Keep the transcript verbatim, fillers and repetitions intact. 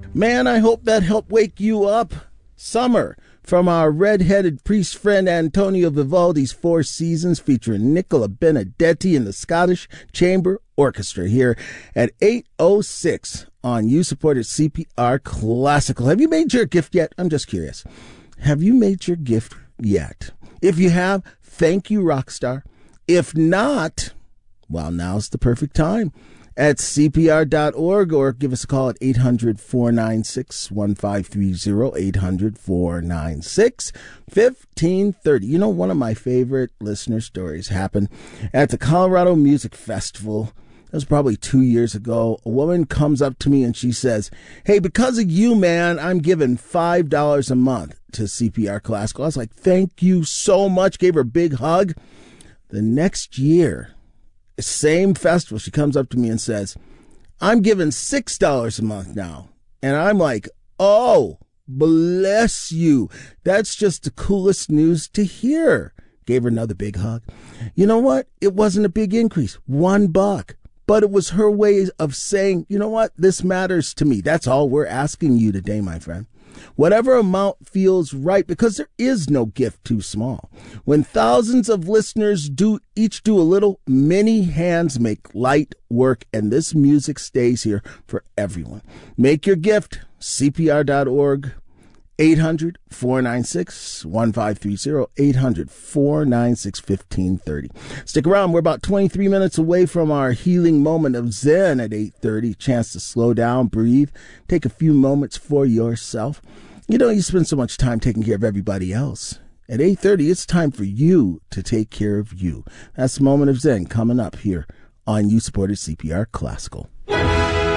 Man, I hope that helped wake you up. Summer from our red-headed priest friend Antonio Vivaldi's Four Seasons, featuring Nicola Benedetti and the Scottish Chamber Orchestra here at eight oh six on You-Supported C P R Classical. Have you made your gift yet? I'm just curious. Have you made your gift yet? If you have, thank you, Rockstar. If not, well, now's the perfect time. At C P R dot org, or give us a call at eight hundred, four nine six, one five three zero, eight hundred, four nine six, fifteen thirty. You know, one of my favorite listener stories happened at the Colorado Music Festival. It was probably two years ago. A woman comes up to me and she says, hey, because of you, man, I'm giving five dollars a month to C P R Classical. I was like, thank you so much. Gave her a big hug. The next year, same festival, she comes up to me and says, I'm giving six dollars a month now. And I'm like, oh, bless you. That's just the coolest news to hear. Gave her another big hug. You know what? It wasn't a big increase. One buck. But it was her way of saying, you know what? This matters to me. That's all we're asking you today, my friend. Whatever amount feels right, because there is no gift too small. When thousands of listeners do each do a little, many hands make light work, and this music stays here for everyone. Make your gift, C P R dot org, eight hundred, four nine six, one five three zero, eight hundred, four nine six, fifteen thirty. Stick around. We're about twenty-three minutes away from our healing moment of Zen at eight thirty. Chance to slow down, breathe, take a few moments for yourself. You know, you spend so much time taking care of everybody else. At eight thirty, it's time for you to take care of you. That's the moment of Zen coming up here on You-Supported C P R Classical.